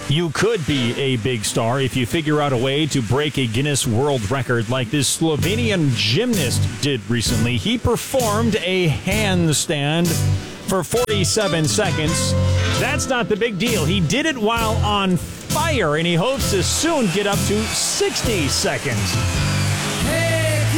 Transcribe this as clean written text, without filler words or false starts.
You could be a big star if you figure out a way to break a Guinness World Record like this Slovenian gymnast did recently. He performed a handstand for 47 seconds. That's not the big deal. He did it while on fire, and he hopes to soon get up to 60 seconds.